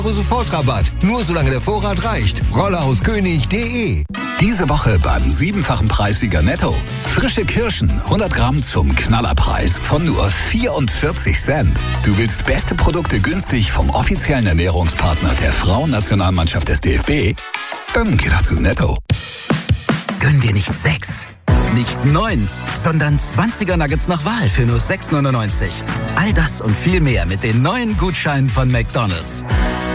Sofortrabatt. Nur solange der Vorrat reicht. Rollerhauskönig.de. Diese Woche beim 7-fachen Preissieger Netto. Frische Kirschen, 100 Gramm zum Knallerpreis von nur 44 Cent. Du willst beste Produkte günstig vom offiziellen Ernährungspartner der Frauennationalmannschaft des DFB? Dann geh doch zu Netto. Gönn dir nicht 6, nicht 9, sondern 20er Nuggets nach Wahl für nur 6,99. All das und viel mehr mit den neuen Gutscheinen von McDonald's.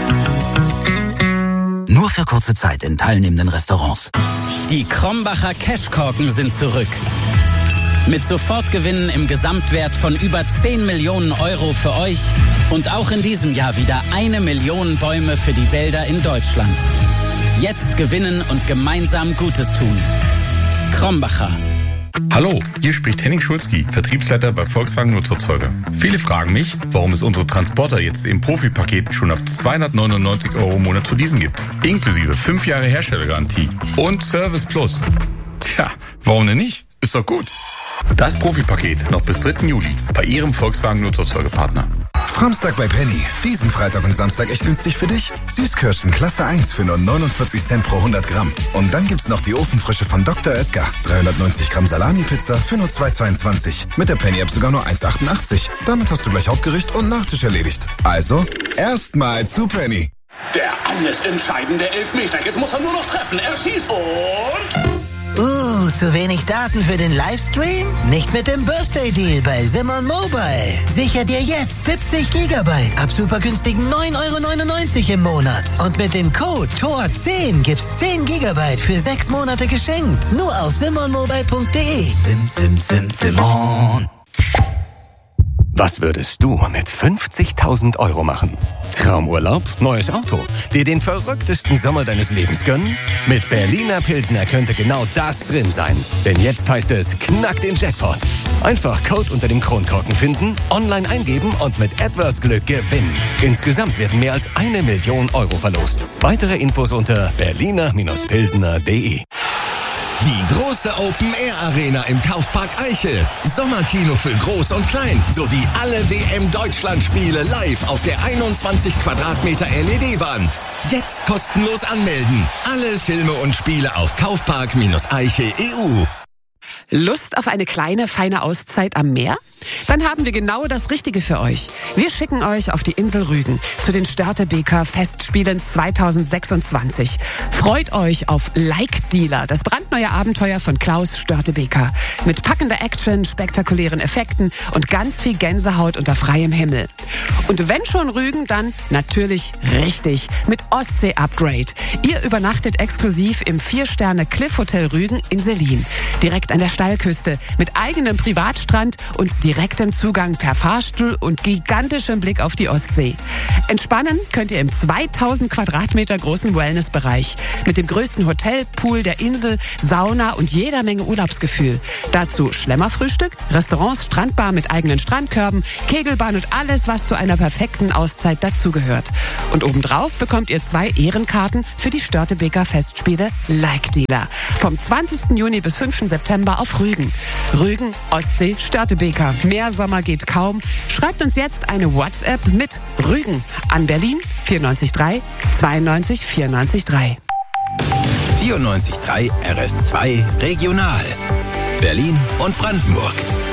Nur für kurze Zeit in teilnehmenden Restaurants. Die Krombacher Cashkorken sind zurück. Mit Sofortgewinnen im Gesamtwert von über 10 Millionen Euro für euch und auch in diesem Jahr wieder 1 Million Bäume für die Wälder in Deutschland. Jetzt gewinnen und gemeinsam Gutes tun. Krombacher. Hallo, hier spricht Henning Schulzki, Vertriebsleiter bei Volkswagen Nutzerzeuger. Viele fragen mich, warum es unsere Transporter jetzt im Profipaket schon ab 299 € im Monat zu leasen gibt. Inklusive 5 Jahre Herstellergarantie und Service Plus. Tja, warum denn nicht? Ist doch gut. Das Profipaket noch bis 3. Juli bei Ihrem Volkswagen Nutzerzeugerpartner. Samstag bei Penny. Diesen Freitag und Samstag echt günstig für dich. Süßkirschen Klasse 1 für nur 49 Cent pro 100 Gramm. Und dann gibt's noch die Ofenfrische von Dr. Oetker. 390 Gramm Salami-Pizza für nur 2,22. Mit der Penny-App sogar nur 1,88. Damit hast du gleich Hauptgericht und Nachtisch erledigt. Also, erstmal zu Penny. Der alles entscheidende Elfmeter. Jetzt muss er nur noch treffen. Er schießt und... zu wenig Daten für den Livestream? Nicht mit dem Birthday Deal bei Simon Mobile. Sicher dir jetzt 70 Gigabyte ab super günstigen 9,99 € im Monat. Und mit dem Code TOR10 gibt's 10 Gigabyte für 6 Monate geschenkt. Nur auf simonmobile.de. Simon. Was würdest du mit 50.000 € machen? Traumurlaub, neues Auto, dir den verrücktesten Sommer deines Lebens gönnen? Mit Berliner Pilsner könnte genau das drin sein. Denn jetzt heißt es, knack den Jackpot. Einfach Code unter dem Kronkorken finden, online eingeben und mit etwas Glück gewinnen. Insgesamt werden mehr als 1 Million € verlost. Weitere Infos unter berliner-pilsner.de. Die große Open-Air-Arena im Kaufpark Eichel. Sommerkino für Groß und Klein. Sowie alle WM-Deutschland-Spiele live auf der 21 Quadratmeter LED-Wand. Jetzt kostenlos anmelden. Alle Filme und Spiele auf Kaufpark-Eichel.eu. Lust auf eine kleine, feine Auszeit am Meer? Dann haben wir genau das Richtige für euch. Wir schicken euch auf die Insel Rügen zu den Störtebeker Festspielen 2026. Freut euch auf Like Dealer, das brandneue Abenteuer von Klaus Störtebeker. Mit packender Action, spektakulären Effekten und ganz viel Gänsehaut unter freiem Himmel. Und wenn schon Rügen, dann natürlich richtig mit Ostsee-Upgrade. Ihr übernachtet exklusiv im 4-Sterne Cliff Hotel Rügen in Selin. Direkt an der Steilküste mit eigenem Privatstrand und direktem Zugang per Fahrstuhl und gigantischem Blick auf die Ostsee. Entspannen könnt ihr im 2000 Quadratmeter großen Wellnessbereich mit dem größten Hotelpool der Insel, Sauna und jeder Menge Urlaubsgefühl. Dazu Schlemmerfrühstück, Restaurants, Strandbar mit eigenen Strandkörben, Kegelbahn und alles, was zu einer perfekten Auszeit dazugehört. Und obendrauf bekommt ihr 2 Ehrenkarten für die Störtebeker Festspiele Like Dealer. Vom 20. Juni bis 5. September auf Rügen. Rügen, Ostsee, Störtebeker. Mehr Sommer geht kaum. Schreibt uns jetzt eine WhatsApp mit Rügen an Berlin 94 92 94 3. 94.3 RS2 Regional. Berlin und Brandenburg.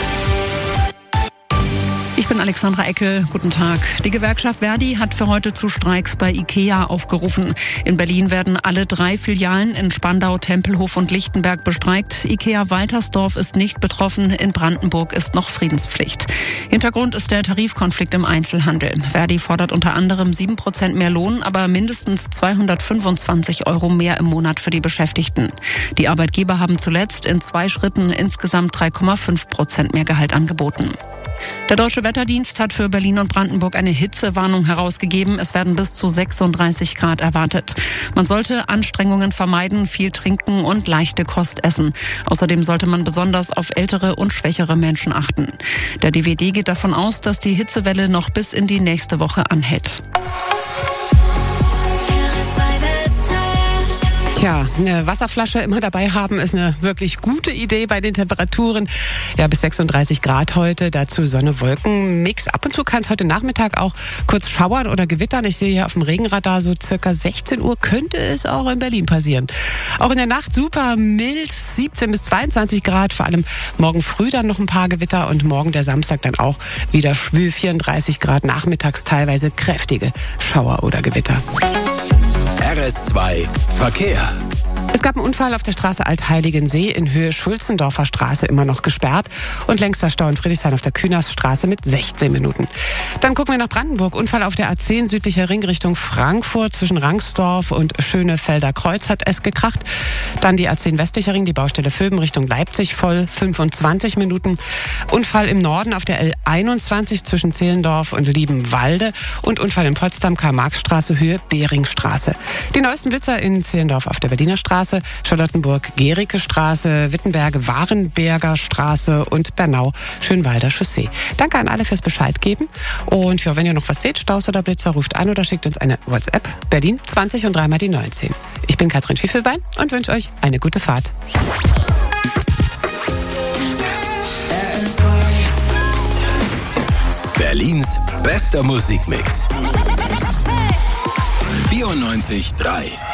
Ich bin Alexandra Eckel. Guten Tag. Die Gewerkschaft Verdi hat für heute zu Streiks bei IKEA aufgerufen. In Berlin werden alle 3 Filialen in Spandau, Tempelhof und Lichtenberg bestreikt. IKEA Waltersdorf ist nicht betroffen. In Brandenburg ist noch Friedenspflicht. Hintergrund ist der Tarifkonflikt im Einzelhandel. Verdi fordert unter anderem 7% mehr Lohn, aber mindestens 225 € mehr im Monat für die Beschäftigten. Die Arbeitgeber haben zuletzt in 2 Schritten insgesamt 3,5% mehr Gehalt angeboten. Der Deutsche Wetterdienst hat für Berlin und Brandenburg eine Hitzewarnung herausgegeben. Es werden bis zu 36 Grad erwartet. Man sollte Anstrengungen vermeiden, viel trinken und leichte Kost essen. Außerdem sollte man besonders auf ältere und schwächere Menschen achten. Der DWD geht davon aus, dass die Hitzewelle noch bis in die nächste Woche anhält. Tja, eine Wasserflasche immer dabei haben ist eine wirklich gute Idee bei den Temperaturen. Ja, bis 36 Grad heute, dazu Sonne, Wolken, Mix. Ab und zu kann es heute Nachmittag auch kurz schauern oder gewittern. Ich sehe hier auf dem Regenradar, so circa 16 Uhr könnte es auch in Berlin passieren. Auch in der Nacht super mild, 17 bis 22 Grad, vor allem morgen früh dann noch ein paar Gewitter und morgen der Samstag dann auch wieder schwül, 34 Grad, nachmittags teilweise kräftige Schauer oder Gewitter. RS2 Verkehr. Es gab einen Unfall auf der Straße Altheiligensee in Höhe Schulzendorfer Straße, immer noch gesperrt. Und längster Stau in Friedrichshain auf der Kühnersstraße mit 16 Minuten. Dann gucken wir nach Brandenburg. Unfall auf der A10 südlicher Ring Richtung Frankfurt zwischen Rangsdorf und Schönefelder Kreuz hat es gekracht. Dann die A10 westlicher Ring, die Baustelle Vöben Richtung Leipzig voll, 25 Minuten. Unfall im Norden auf der L21 zwischen Zehlendorf und Liebenwalde. Und Unfall in Potsdam, Karl-Marx-Straße, Höhe Beringstraße. Die neuesten Blitzer in Zehlendorf auf der Berliner Straße, Charlottenburg-Gericke-Straße, Wittenberge-Warenberger Straße und Bernau-Schönwalder Chaussee. Danke an alle fürs Bescheid geben. Und ja, wenn ihr noch was seht, Staus oder Blitzer, ruft an oder schickt uns eine WhatsApp. Berlin 20 und 3 die 19. Ich bin Katrin Schiefelbein und wünsche euch eine gute Fahrt. Berlins bester Musikmix. 94.3